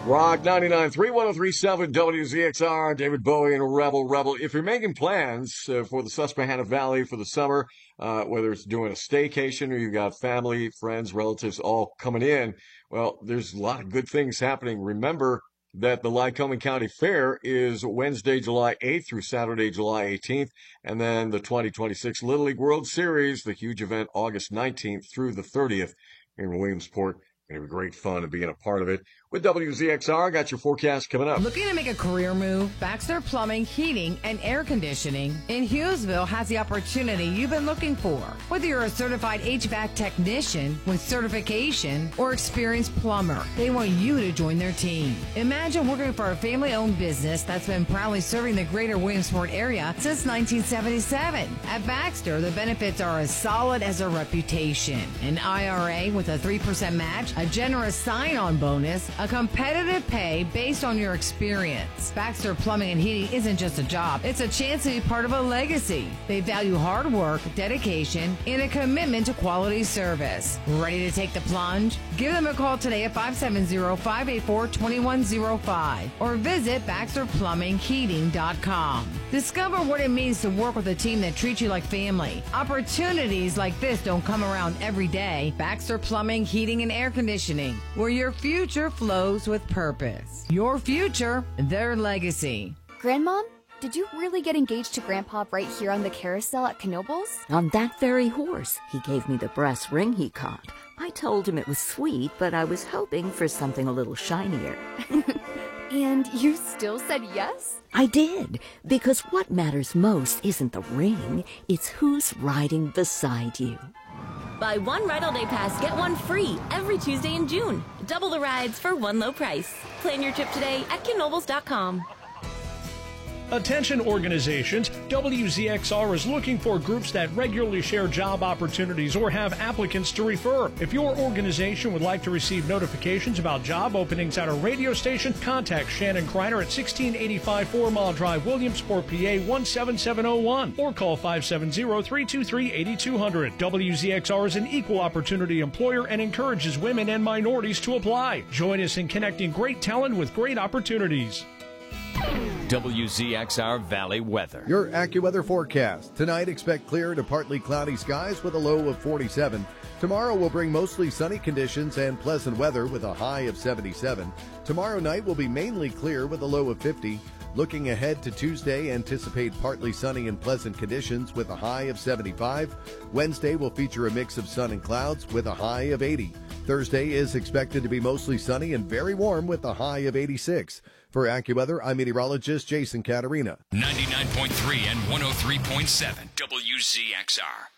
Rock 99.3, 103.7 WZXR, David Bowie and Rebel Rebel. If you're making plans for the Susquehanna Valley for the summer, whether it's doing a staycation or you've got family, friends, relatives all coming in, well, there's a lot of good things happening. Remember that the Lycoming County Fair is Wednesday, July 8th through Saturday, July 18th, and then the 2026 Little League World Series, the huge event, August 19th through the 30th here in Williamsport. Going to be great fun and being a part of it. With WZXR, got your forecast coming up. Looking to make a career move? Baxter Plumbing, Heating, and Air Conditioning in Hughesville has the opportunity you've been looking for. Whether you're a certified HVAC technician with certification or experienced plumber, they want you to join their team. Imagine working for a family-owned business that's been proudly serving the greater Williamsport area since 1977. At Baxter, the benefits are as solid as a reputation. An IRA with a 3% match, a generous sign-on bonus, a competitive pay based on your experience. Baxter Plumbing and Heating isn't just a job, it's a chance to be part of a legacy. They value hard work, dedication, and a commitment to quality service. Ready to take the plunge? Give them a call today at 570-584-2105 or visit BaxterPlumbingHeating.com. Discover what it means to work with a team that treats you like family. Opportunities like this don't come around every day. Baxter Plumbing, Heating, and Air Conditioning, where your future flows with purpose. Your future, their legacy. Grandmom, did you really get engaged to Grandpa right here on the carousel at Knoebels? On that very horse. He gave me the brass ring he caught. I told him it was sweet, but I was hoping for something a little shinier. And you still said yes? I did, because what matters most isn't the ring, it's who's riding beside you. Buy one Ride All Day Pass, get one free every Tuesday in June. Double the rides for one low price. Plan your trip today at knoebels.com. Attention organizations, WZXR is looking for groups that regularly share job opportunities or have applicants to refer. If your organization would like to receive notifications about job openings at a radio station, contact Shannon Kreiner at 1685 4 Mile Drive, Williamsport, PA 17701, or call 570-323-8200. WZXR is an equal opportunity employer and encourages women and minorities to apply. Join us in connecting great talent with great opportunities. WZXR Valley weather. Your AccuWeather forecast. Tonight, expect clear to partly cloudy skies with a low of 47. Tomorrow will bring mostly sunny conditions and pleasant weather with a high of 77. Tomorrow night will be mainly clear with a low of 50. Looking ahead to Tuesday, anticipate partly sunny and pleasant conditions with a high of 75. Wednesday will feature a mix of sun and clouds with a high of 80. Thursday is expected to be mostly sunny and very warm with a high of 86. For AccuWeather, I'm meteorologist Jason Caterina. 99.3 and 103.7 WZXR.